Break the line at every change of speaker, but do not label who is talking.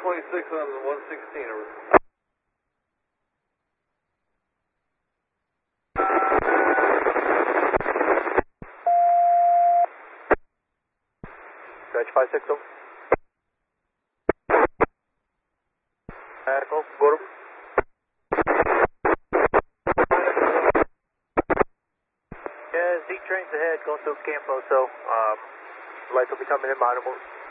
26 on 116.
Dutch 560. Echo, Gorm. Yeah, Z train's ahead, going through Campo, so lights will be coming in monitor.